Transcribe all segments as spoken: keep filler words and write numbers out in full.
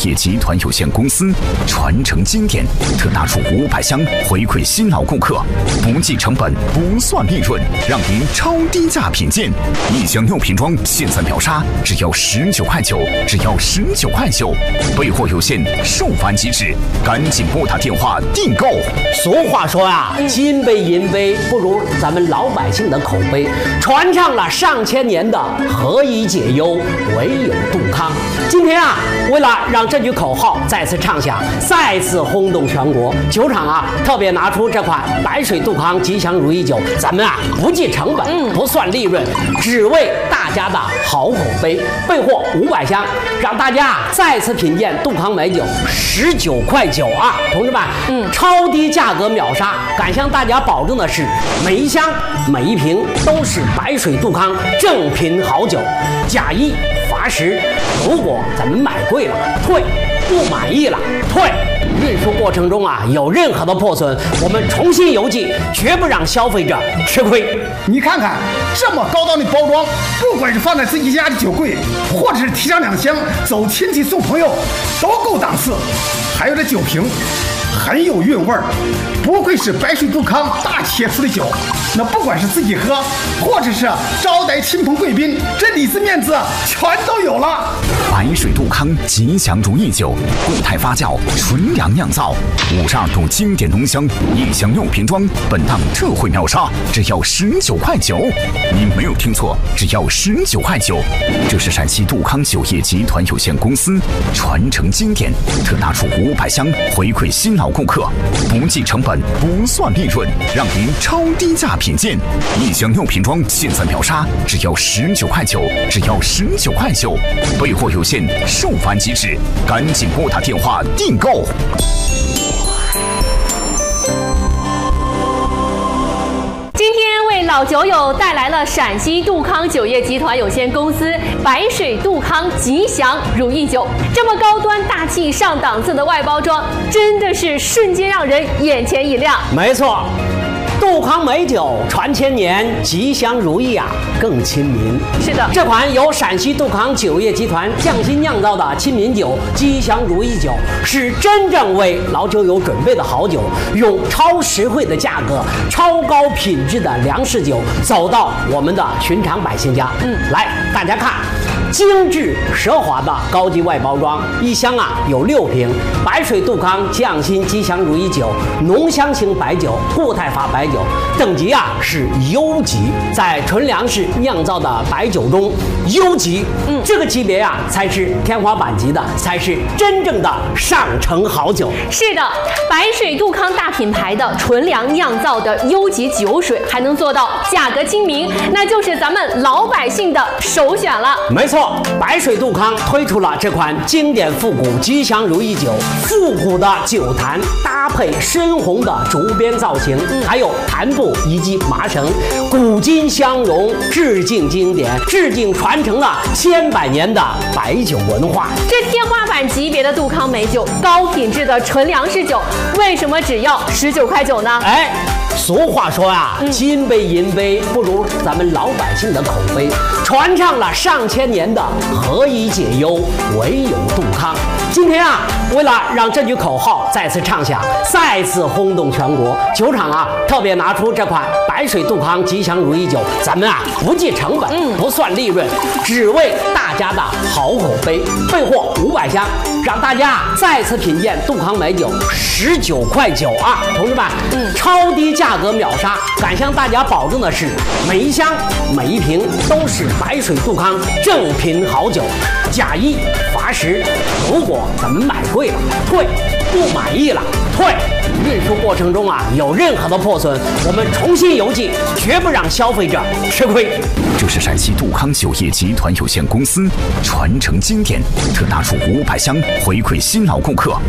业集团有限公司，传承经典，特拿出五百箱回馈新老顾客，不计成本，不算利润，让您超低价品鉴。一箱六瓶装，现在秒杀，只要十九块九，只要十九块九，备货有限，售完即止，赶紧拨打电话订购。 俗话说啊，金杯银杯不如咱们老百姓的口碑，传唱了上千年的何以解忧，唯有杜康。今天啊，为了让这句口号再次唱响，再次轰动全国，酒厂啊特别拿出这款白水杜康吉祥如意酒，咱们啊不计成本，嗯，不算利润，只为大家的好口碑，备货五百箱，让大家再次品鉴杜康美酒，十九块九啊，同志们，嗯，超低价格秒杀，敢向大家保证的是，每一箱每一瓶都是白水杜康正品好酒，假一罚十，如果咱们买贵了退，不满意了退。运输过程中啊有任何的破损，我们重新邮寄，绝不让消费者吃亏。 你看看这么高档的包装，不管是放在自己家的酒柜，或者是提上两箱走亲戚送朋友，都够档次。还有这酒瓶很有韵味儿，不愧是白水杜康大企业出的酒。那不管是自己喝，或者是招待亲朋贵宾，这里子面子全都有了。 白水杜康吉祥如意酒，固态发酵，纯粮酿造，五十二度经典浓香，一箱六瓶装，本档特惠秒杀，只要十九块九。您没有听错，只要十九块九。这是陕西杜康酒业集团有限公司，传承经典，特拿出五百箱回馈新老顾客，不计成本，不算利润，让您超低价品鉴。一箱六瓶装，现在秒杀，只要十九块九，只要十九块九，备货有限，售完即止，赶紧拨打电话订购。 今天为老酒友带来了陕西杜康酒业集团有限公司白水杜康吉祥如意酒，这么高端大气上档次的外包装，真的是瞬间让人眼前一亮。 没错，杜康美酒传千年，吉祥如意啊更亲民。 是的， 这款由陕西杜康酒业集团匠心酿造的亲民酒吉祥如意酒，是真正为老酒友准备的好酒，用超实惠的价格、超高品质的粮食酒走到我们的寻常百姓家。嗯，来，大家看。精致奢华的高级外包装，一箱啊有六瓶白水杜康匠心吉祥如意酒，浓香型白酒，固态法白酒，等级啊是优级，在纯粮食酿造的白酒中，优级，嗯，这个级别啊才是天花板级的，才是真正的上乘好酒。 是的，白水杜康大品牌的纯粮酿造的优级酒水，还能做到价格亲民，那就是咱们老百姓的首选了。 没错。白水杜康推出了这款经典复古吉祥如意酒，复古的酒坛搭配深红的竹编造型，嗯、还有弹布以及麻绳，古今相融，致敬经典，致敬传承了千百年的白酒文化。 这天花板级别的杜康美酒，高品质的纯粮食酒，为什么只要十九块九呢？ 哎。俗话说啊，嗯、金杯银杯不如咱们老百姓的口碑，传唱了上千年的何以解忧，唯有杜康。今天啊，为了让这句口号再次唱响，再次轰动全国，酒厂啊特别拿出这款白水杜康吉祥如意酒，咱们啊不计成本，嗯，不算利润，只为大家的好口碑，备货五百箱，让大家再次品鉴杜康美酒，十九块九啊，同志们，嗯，超低价。价格秒杀，敢向大家保证的是，每一箱每一瓶都是白水杜康正品好酒，假一罚十，如果咱们买贵了退，不满意了退。运输过程中啊有任何的破损，我们重新邮寄，绝不让消费者吃亏。 这是陕西杜康酒业集团有限公司，传承经典，特拿出五百箱回馈新老顾客。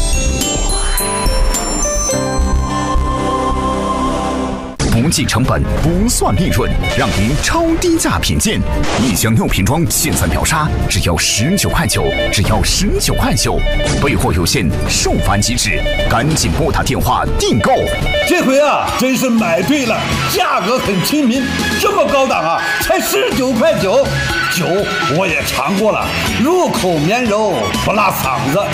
不计成本，不算利润，让您超低价品鉴。一箱六瓶装，现在秒杀，只要十九块九，只要十九块九。备货有限，售完即止，赶紧拨打电话订购。 这回啊，真是买对了，价格很亲民，这么高档啊，才十九块九。酒我也尝过了，入口绵柔，不辣嗓子。